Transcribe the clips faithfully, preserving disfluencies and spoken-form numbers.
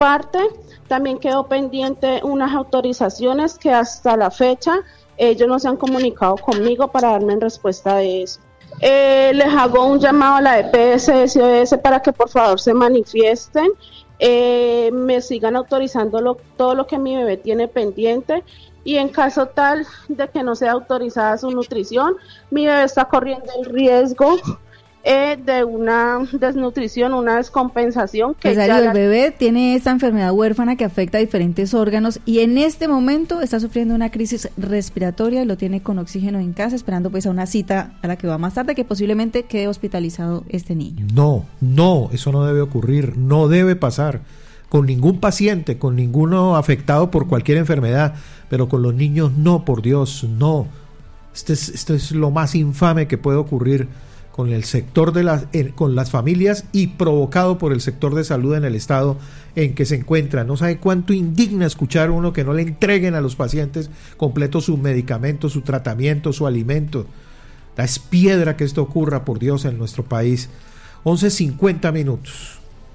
parte, también quedó pendiente unas autorizaciones que hasta la fecha ellos no se han comunicado conmigo para darme respuesta de eso. Eh, les hago un llamado a la E P S S O S para que por favor se manifiesten, eh, me sigan autorizando lo, todo lo que mi bebé tiene pendiente, y en caso tal de que no sea autorizada su nutrición, mi bebé está corriendo el riesgo Eh, de una desnutrición, una descompensación. Que Rosario, ya la... el bebé tiene esta enfermedad huérfana que afecta a diferentes órganos y en este momento está sufriendo una crisis respiratoria y lo tiene con oxígeno en casa, esperando pues a una cita a la que va más tarde, que posiblemente quede hospitalizado este niño. No, no, eso no debe ocurrir, no debe pasar con ningún paciente, con ninguno afectado por cualquier enfermedad, pero con los niños no, por Dios, no. Esto es, esto es lo más infame que puede ocurrir con el sector de las, eh, con las familias y provocado por el sector de salud en el estado en que se encuentra. No sabe cuánto indigna escuchar uno que no le entreguen a los pacientes completos sus medicamentos, su tratamiento, su alimento. Es piedra que esto ocurra, por Dios, en nuestro país. once cincuenta minutos.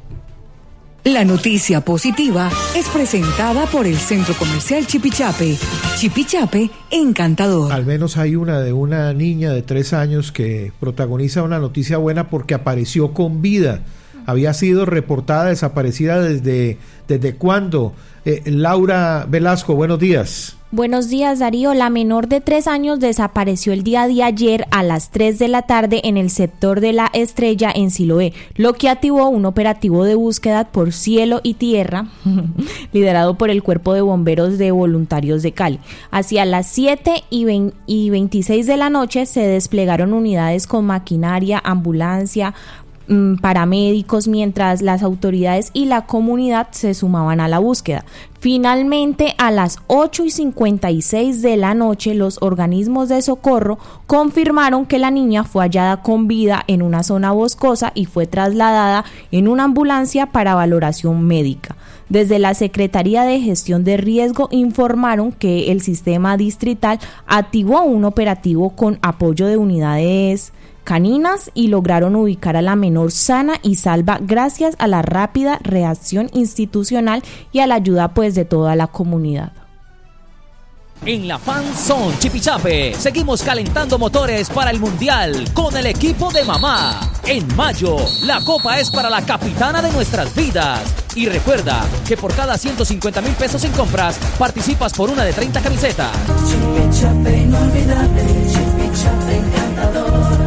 La noticia positiva es presentada por el Centro Comercial Chipichape. Chipichape, encantador. Al menos hay una de una niña de tres años que protagoniza una noticia buena porque apareció con vida. Había sido reportada desaparecida desde, ¿desde cuándo? Eh, Laura Velasco, buenos días. Buenos días, Darío. La menor de tres años desapareció el día de ayer a las tres de la tarde en el sector de La Estrella en Siloé, lo que activó un operativo de búsqueda por cielo y tierra, liderado por el Cuerpo de Bomberos de Voluntarios de Cali. Hacia las siete y veintiséis de la noche se desplegaron unidades con maquinaria, ambulancia, paramédicos, mientras las autoridades y la comunidad se sumaban a la búsqueda. Finalmente, a las ocho y cincuenta y seis de la noche, los organismos de socorro confirmaron que la niña fue hallada con vida en una zona boscosa y fue trasladada en una ambulancia para valoración médica. Desde la Secretaría de Gestión de Riesgo informaron que el sistema distrital activó un operativo con apoyo de unidades caninas y lograron ubicar a la menor sana y salva gracias a la rápida reacción institucional y a la ayuda pues de toda la comunidad. En la Fan Zone Chipichape seguimos calentando motores para el Mundial con el equipo de mamá. En mayo, la copa es para la capitana de nuestras vidas. Y recuerda que por cada ciento cincuenta mil pesos en compras, participas por una de treinta camisetas. Chipichape inolvidable, Chipichape encantador,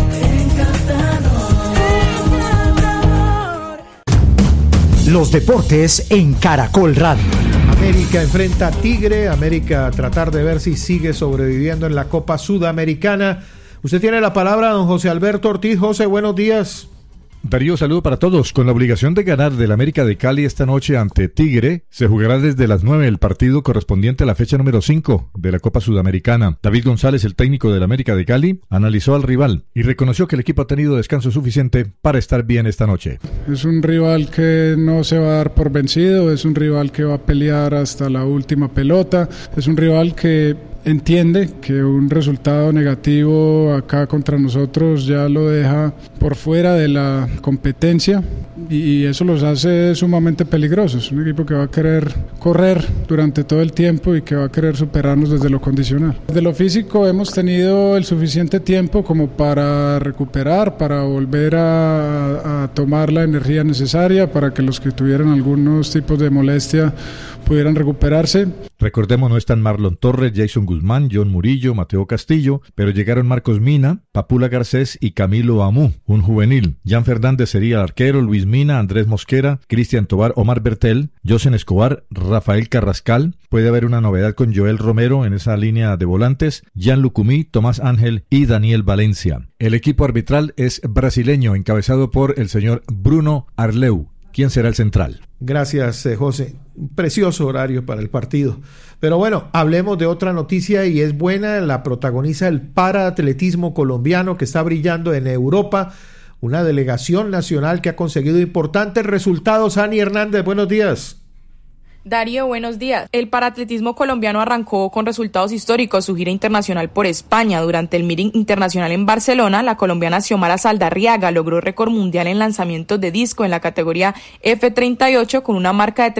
encantador. Los deportes en Caracol Radio. América enfrenta a Tigre, América a tratar de ver si sigue sobreviviendo en la Copa Sudamericana. Usted tiene la palabra, don José Alberto Ortiz. José, buenos días. Darío, saludo para todos. Con la obligación de ganar del América de Cali esta noche ante Tigre, se jugará desde las nueve el partido correspondiente a la fecha número cinco de la Copa Sudamericana. David González, el técnico del América de Cali, analizó al rival y reconoció que el equipo ha tenido descanso suficiente para estar bien esta noche. Es un rival que no se va a dar por vencido, es un rival que va a pelear hasta la última pelota, es un rival que entiende que un resultado negativo acá contra nosotros ya lo deja por fuera de la competencia y eso los hace sumamente peligrosos. Un equipo que va a querer correr durante todo el tiempo y que va a querer superarnos desde lo condicional. Desde lo físico hemos tenido el suficiente tiempo como para recuperar, para volver a, a tomar la energía necesaria para que los que tuvieran algunos tipos de molestia pudieran recuperarse. Recordemos, no están Marlon Torres, Jason Guzmán, John Murillo, Mateo Castillo, pero llegaron Marcos Mina, Papula Garcés y Camilo Amú, un juvenil. Jan Fernández sería el arquero, Luis Mina, Andrés Mosquera, Cristian Tobar, Omar Bertel, Josen Escobar, Rafael Carrascal. Puede haber una novedad con Joel Romero en esa línea de volantes, Jan Lucumí, Tomás Ángel y Daniel Valencia. El equipo arbitral es brasileño, encabezado por el señor Bruno Arleu. ¿Quién será el central? Gracias, eh, José. Un precioso horario para el partido. Pero bueno, hablemos de otra noticia y es buena. La protagoniza el paraatletismo colombiano que está brillando en Europa. Una delegación nacional que ha conseguido importantes resultados. Ani Hernández, buenos días. Darío, buenos días. El paraatletismo colombiano arrancó con resultados históricos su gira internacional por España. Durante el meeting internacional en Barcelona, la colombiana Xiomara Saldarriaga logró récord mundial en lanzamientos de disco en la categoría F treinta y ocho con una marca de